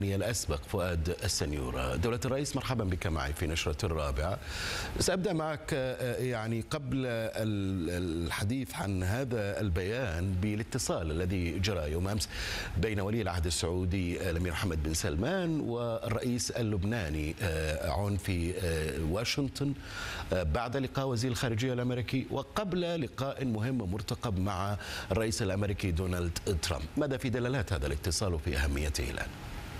الأسبق فؤاد السنيور. دولة الرئيس، مرحبا بك معي في نشرة الرابعة. سأبدأ معك يعني قبل الحديث عن هذا البيان بالاتصال الذي جرى يوم أمس بين ولي العهد السعودي الأمير محمد بن سلمان والرئيس اللبناني عون في واشنطن بعد لقاء وزير الخارجية الأمريكي وقبل لقاء مهم ومرتقب مع الرئيس الأمريكي دونالد ترامب. ماذا في دلالات هذا الاتصال وفي أهميته الآن؟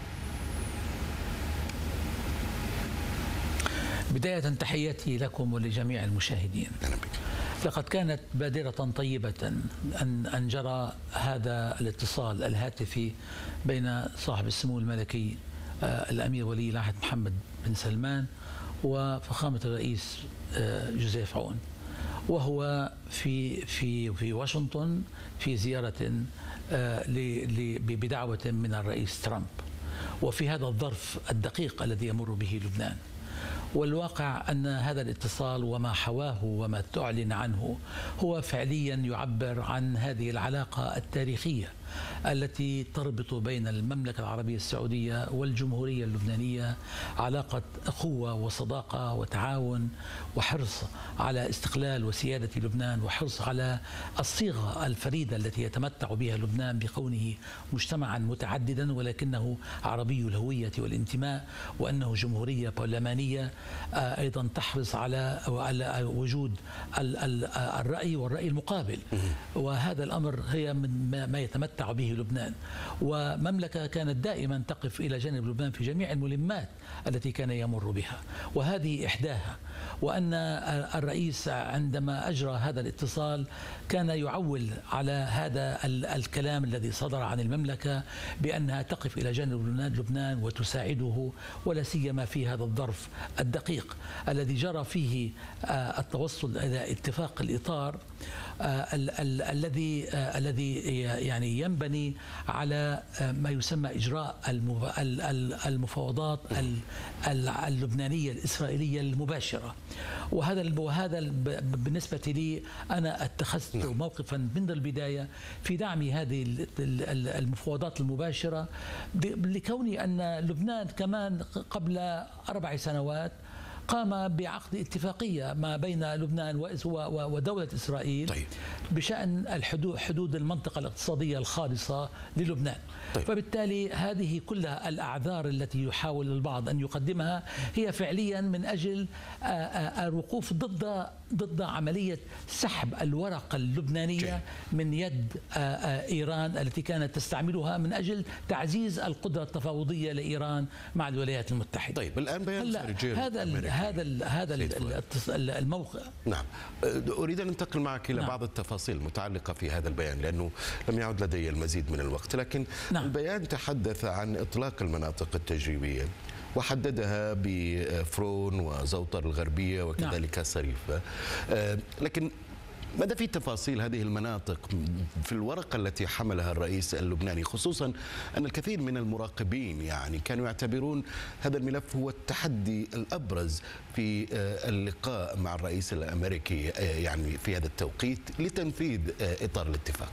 بداية تحياتي لكم ولجميع المشاهدين. لقد كانت بادرة طيبة أن جرى هذا الاتصال الهاتفي بين صاحب السمو الملكي الأمير ولي العهد محمد بن سلمان وفخامة الرئيس جوزيف عون، وهو في واشنطن في زيارة بدعوة من الرئيس ترامب، وفي هذا الظرف الدقيق الذي يمر به لبنان. والواقع أن هذا الاتصال وما حواه وما تعلن عنه هو فعليا يعبر عن هذه العلاقة التاريخية التي تربط بين المملكة العربية السعودية والجمهورية اللبنانية، علاقة أخوة وصداقة وتعاون وحرص على استقلال وسيادة لبنان، وحرص على الصيغة الفريدة التي يتمتع بها لبنان بكونه مجتمعا متعددا ولكنه عربي الهوية والانتماء، وأنه جمهورية برلمانية أيضا تحرص على وجود الرأي والرأي المقابل. وهذا الأمر هي من ما يتمتع به لبنان، ومملكة كانت دائما تقف إلى جانب لبنان في جميع الملمات التي كان يمر بها، وهذه إحداها. وأن الرئيس عندما أجرى هذا الاتصال كان يعول على هذا الكلام الذي صدر عن المملكة بأنها تقف إلى جانب لبنان وتساعده، ولا سيما في هذا الظرف الدقيق الذي جرى فيه التوصل إلى اتفاق الإطار الذي يعني ينبني على ما يسمى إجراء المفاوضات اللبنانية الإسرائيلية المباشرة. وهذا بالنسبة لي أنا اتخذت موقفا من البداية في دعم هذه المفاوضات المباشرة، لكوني أن لبنان كمان قبل 4 سنوات قام بعقد اتفاقية ما بين لبنان ودولة إسرائيل بشأن حدود المنطقة الاقتصادية الخالصة للبنان. فبالتالي هذه كلها الأعذار التي يحاول البعض أن يقدمها هي فعليا من أجل الوقوف ضد عملية سحب الورقة اللبنانية من يد إيران التي كانت تستعملها من أجل تعزيز القدرة التفاوضية لإيران مع الولايات المتحدة. طيب الآن بيان هذا الموقع. نعم، أريد أن أنتقل معك إلى بعض التفاصيل المتعلقة في هذا البيان لأنه لم يعد لدي المزيد من الوقت، لكن البيان تحدث عن إطلاق المناطق التجريبية وحددها بفرون وزوطر الغربية وكذلك صريف، لكن ماذا في تفاصيل هذه المناطق في الورقة التي حملها الرئيس اللبناني، خصوصا أن الكثير من المراقبين يعني كانوا يعتبرون هذا الملف هو التحدي الأبرز في اللقاء مع الرئيس الأمريكي يعني في هذا التوقيت لتنفيذ إطار الاتفاق؟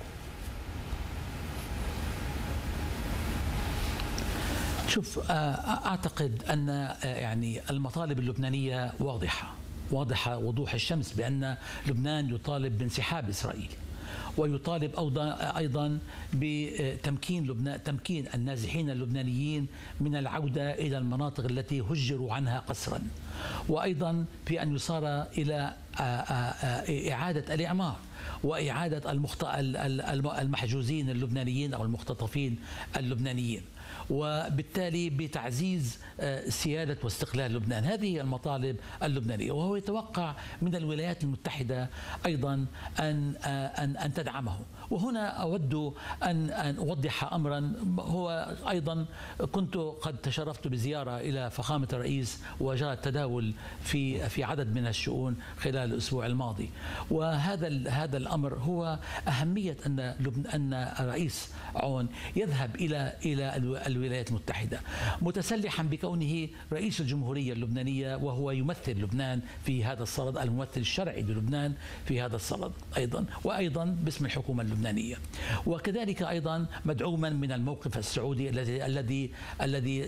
شوف، أعتقد أن يعني المطالب اللبنانية واضحة وضوح الشمس، بأن لبنان يطالب بانسحاب إسرائيل، ويطالب أيضا تمكين النازحين اللبنانيين من العودة إلى المناطق التي هجروا عنها قسرا، وأيضا بأن يصار إلى إعادة الإعمار وإعادة المحجوزين اللبنانيين أو المختطفين اللبنانيين، وبالتالي بتعزيز سيادة واستقلال لبنان. هذه المطالب اللبنانية، وهو يتوقع من الولايات المتحدة أيضا أن تدعمه. وهنا أود أن أوضح أمرا، هو أيضا كنت قد تشرفت بزيارة إلى فخامة الرئيس وجرى التداول في عدد من الشؤون خلال الأسبوع الماضي، وهذا الأمر هو أهمية أن الرئيس عون يذهب إلى الولايات المتحدة، متسلحا بكونه رئيس الجمهورية اللبنانية، وهو يمثل لبنان في هذا الصدد، الممثل الشرعي للبنان في هذا الصدد أيضا، وأيضا باسم الحكومة اللبنانية. وكذلك أيضا مدعوما من الموقف السعودي الذي